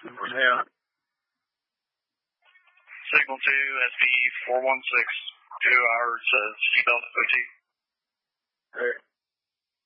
Yeah. Signal 2, SB 416, 2 hours, seatbelt OT. All right.